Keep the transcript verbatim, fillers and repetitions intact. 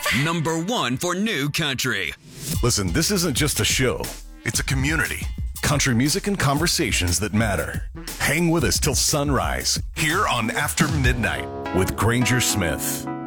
Number one for new country. Listen, this isn't just a show. It's a community. Country music and conversations that matter. Hang with us till sunrise here on After Midnight with Granger Smith.